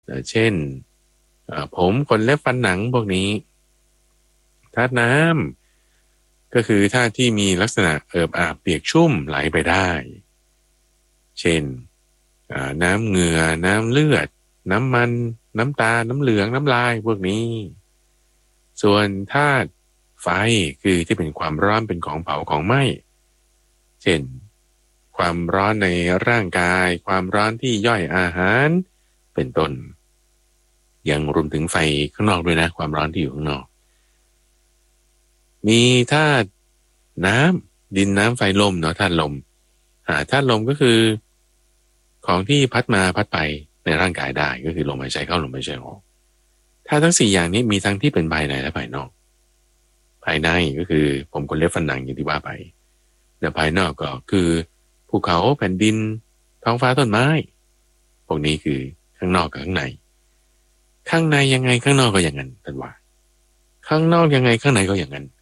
เช่นผมขนเล็บฟันหนังพวกนี้ธาตุน้ำก็คือธาตุที่มีลักษณะเอิบอาบเปียกชุ่มไหลไปได้เช่นน้ำเหงื่อน้ำเลือดน้ำมันน้ำตาน้ำเหลืองน้ำลายพวกนี้ส่วนธาตุไฟคือที่เป็นความร้อนเป็นของเผาของไหม้เช่นความร้อนในร่างกายความร้อนที่ย่อยอาหารเป็นต้นยังรวมถึงไฟข้างนอกด้วยนะความร้อนที่อยู่ข้างนอกมีธาตุน้ำดินน้ำไฟลมเนาะธาตุลมธาตุลมก็คือของที่พัดมาพัดไปในร่างกายได้ก็คือลมหายใจเข้าลมหายใจออกถ้าทั้งสี่อย่างนี้มีทั้งที่เป็นภายในและภายนอกภายในก็คือผมขนเล็บฟันหนังอย่างที่ว่าไปแต่ภายนอกก็คือภูเขาแผ่นดินท้องฟ้าต้นไม้พวกนี้คือข้างนอกกับข้างในข้างในยังไงข้างนอกก็อย่างนั้นท่านว่าข้างนอกยังไงข้างในก็อย่างนั้น